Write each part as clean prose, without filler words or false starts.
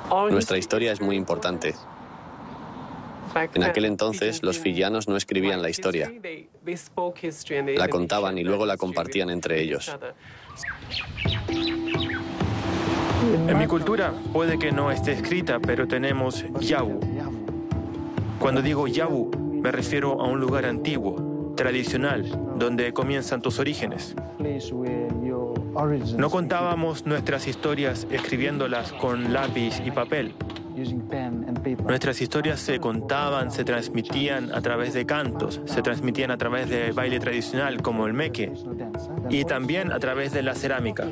Nuestra historia es muy importante. En aquel entonces, los fiyianos no escribían la historia. La contaban y luego la compartían entre ellos. En mi cultura puede que no esté escrita, pero tenemos Yawu. Cuando digo Yawu, me refiero a un lugar antiguo, tradicional, donde comienzan tus orígenes. No contábamos nuestras historias escribiéndolas con lápiz y papel. Nuestras historias se contaban, se transmitían a través de cantos, se transmitían a través de baile tradicional como el meque y también a través de la cerámica.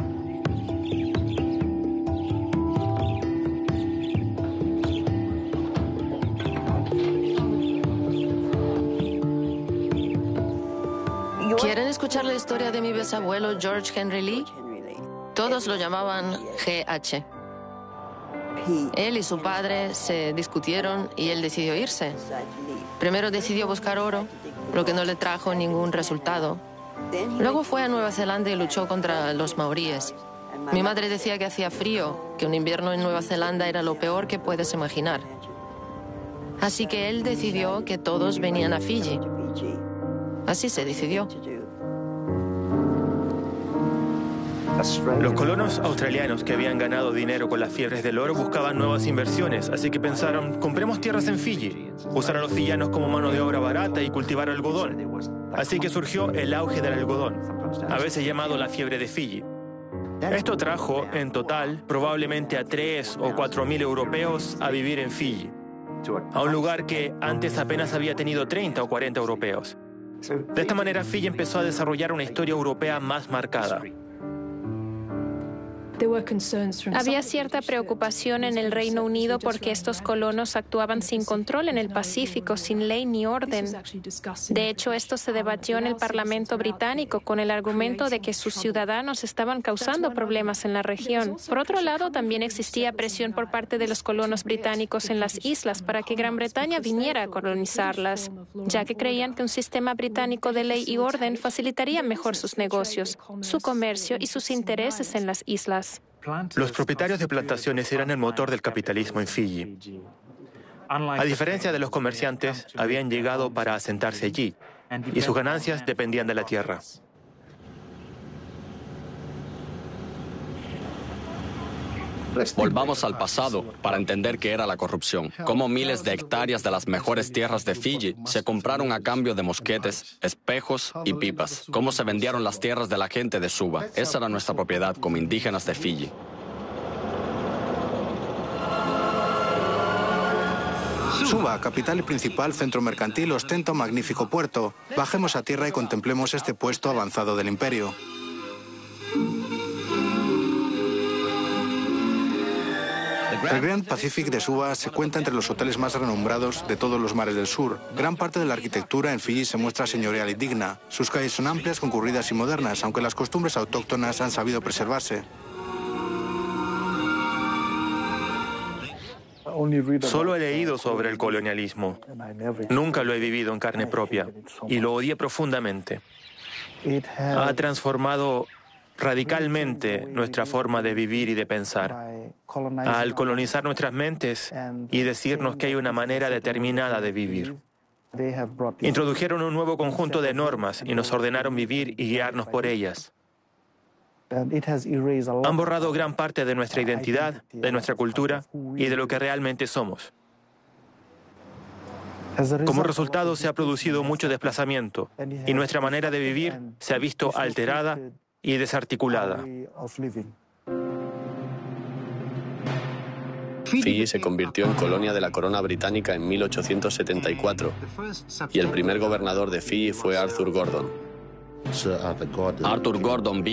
¿Quieren escuchar la historia de mi bisabuelo George Henry Lee? Todos lo llamaban GH. Él y su padre se discutieron y él decidió irse. Primero decidió buscar oro, lo que no le trajo ningún resultado. Luego fue a Nueva Zelanda y luchó contra los maoríes. Mi madre decía que hacía frío, que un invierno en Nueva Zelanda era lo peor que puedes imaginar. Así que él decidió que todos venían a Fiji. Así se decidió. Los colonos australianos que habían ganado dinero con las fiebres del oro buscaban nuevas inversiones, así que pensaron, compremos tierras en Fiji, usar a los fiyianos como mano de obra barata y cultivar algodón. Así que surgió el auge del algodón, a veces llamado la fiebre de Fiji. Esto trajo, en total, probablemente a 3 o 4 mil europeos a vivir en Fiji, a un lugar que antes apenas había tenido 30 o 40 europeos. De esta manera, Fiji empezó a desarrollar una historia europea más marcada. Había cierta preocupación en el Reino Unido porque estos colonos actuaban sin control en el Pacífico, sin ley ni orden. De hecho, esto se debatió en el Parlamento británico con el argumento de que sus ciudadanos estaban causando problemas en la región. Por otro lado, también existía presión por parte de los colonos británicos en las islas para que Gran Bretaña viniera a colonizarlas, ya que creían que un sistema británico de ley y orden facilitaría mejor sus negocios, su comercio y sus intereses en las islas. Los propietarios de plantaciones eran el motor del capitalismo en Fiji. A diferencia de los comerciantes, habían llegado para asentarse allí, y sus ganancias dependían de la tierra. Volvamos al pasado para entender qué era la corrupción. Cómo miles de hectáreas de las mejores tierras de Fiji se compraron a cambio de mosquetes, espejos y pipas. Cómo se vendieron las tierras de la gente de Suva. Esa era nuestra propiedad como indígenas de Fiji. Suva, capital y principal centro mercantil, ostenta un magnífico puerto. Bajemos a tierra y contemplemos este puesto avanzado del imperio. El Grand Pacific de Suva se cuenta entre los hoteles más renombrados de todos los mares del sur. Gran parte de la arquitectura en Fiji se muestra señorial y digna. Sus calles son amplias, concurridas y modernas, aunque las costumbres autóctonas han sabido preservarse. Solo he leído sobre el colonialismo. Nunca lo he vivido en carne propia y lo odié profundamente. Ha transformado radicalmente nuestra forma de vivir y de pensar, al colonizar nuestras mentes y decirnos que hay una manera determinada de vivir. Introdujeron un nuevo conjunto de normas y nos ordenaron vivir y guiarnos por ellas. Han borrado gran parte de nuestra identidad, de nuestra cultura y de lo que realmente somos. Como resultado, se ha producido mucho desplazamiento y nuestra manera de vivir se ha visto alterada y desarticulada. Fiji se convirtió en colonia de la corona británica en 1874 y el primer gobernador de Fiji fue Arthur Gordon. Arthur Gordon